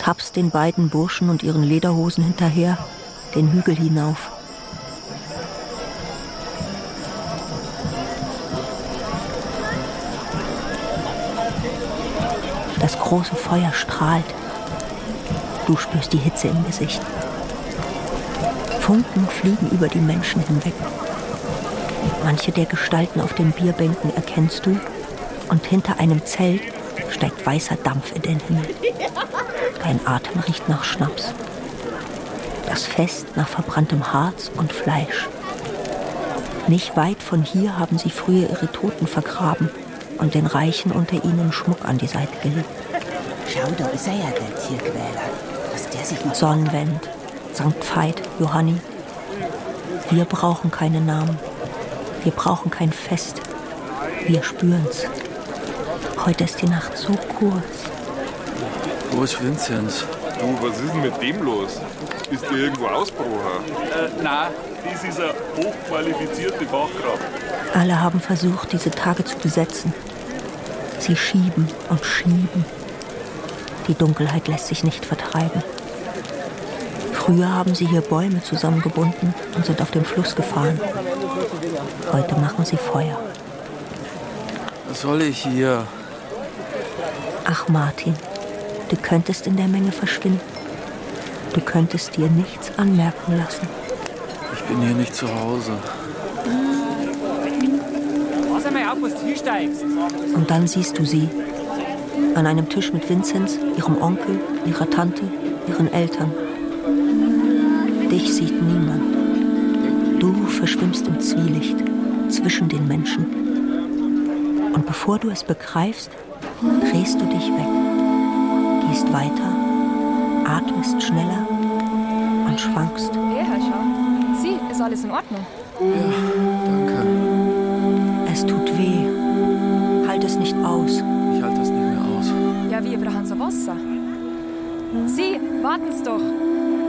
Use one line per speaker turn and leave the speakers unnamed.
tappst den beiden Burschen und ihren Lederhosen hinterher, den Hügel hinauf. Das große Feuer strahlt. Du spürst die Hitze im Gesicht. Funken fliegen über die Menschen hinweg. Manche der Gestalten auf den Bierbänken erkennst du, und hinter einem Zelt steigt weißer Dampf in den Himmel. Dein Atem riecht nach Schnaps. Das Fest nach verbranntem Harz und Fleisch. Nicht weit von hier haben sie früher ihre Toten vergraben und den Reichen unter ihnen Schmuck an die Seite gelegt.
Schau, da ist er ja, der Tierquäler. Was der sich noch...
Sonnenwend, St. Veit, Johanni. Wir brauchen keine Namen. Wir brauchen kein Fest. Wir spüren's. Heute ist die Nacht so kurz.
Wo ist Vinzenz?
Du, was ist denn mit dem los? Ist der irgendwo ausgebrochen?
Nein, das ist eine hochqualifizierte Fachkraft.
Alle haben versucht, diese Tage zu besetzen. Sie schieben und schieben. Die Dunkelheit lässt sich nicht vertreiben. Früher haben sie hier Bäume zusammengebunden und sind auf dem Fluss gefahren. Heute machen sie Feuer.
Was soll ich hier?
Ach Martin, du könntest in der Menge verschwinden. Du könntest dir nichts anmerken lassen.
Ich bin hier nicht zu Hause.
Pass einmal auf, was du hier steigst.
Und dann siehst du sie. An einem Tisch mit Vinzenz, ihrem Onkel, ihrer Tante, ihren Eltern. Dich sieht niemand. Du verschwimmst im Zwielicht zwischen den Menschen. Und bevor du es begreifst, drehst du dich weg, gehst weiter, atmest schneller und schwankst.
Herr Schau. Sie, ist alles in Ordnung?
Ja, danke.
Es tut weh. Halt es nicht aus.
Ich halte das nicht mehr aus.
Ja, wir brauchen so Wasser. Sie, warten's doch.